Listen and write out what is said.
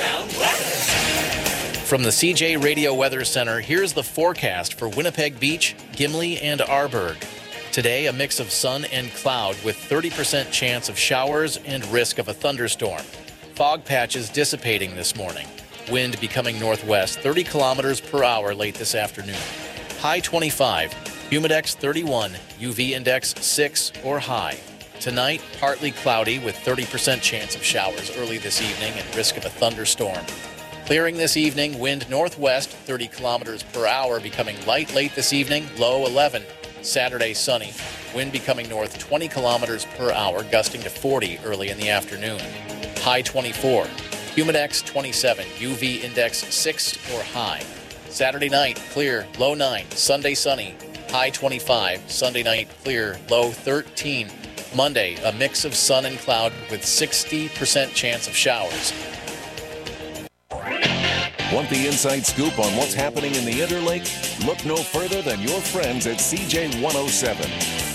Sound weather. From the CJ Radio Weather Center, here's the forecast for Winnipeg Beach, Gimli, and Arborg. Today, a mix of sun and cloud with 30% chance of showers and risk of a thunderstorm. Fog patches dissipating this morning. Wind becoming northwest 30 kilometers per hour late this afternoon. High 25, humidex 31, UV index 6 or high. Tonight, partly cloudy with 30% chance of showers early this evening and risk of a thunderstorm. Clearing this evening, wind northwest 30 kilometers per hour becoming light late this evening, low 11. Saturday sunny, wind becoming north 20 kilometers per hour, gusting to 40 early in the afternoon. High 24, humidex 27, UV index 6 or high. Saturday night, clear, low 9. Sunday sunny, high 25. Sunday night, clear, low 13. Monday, a mix of sun and cloud with 60% chance of showers. Want the inside scoop on what's happening in the Interlake? Look no further than your friends at CJ 107.